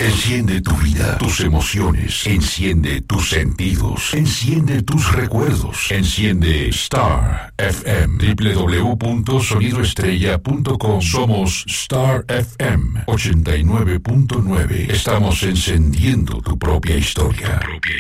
Enciende tu vida, tus emociones. Enciende tus sentidos. Enciende tus recuerdos. Enciende Star FM. www.sonidoestrella.com. Somos Star FM 89.9. Estamos encendiendo tu propia historia.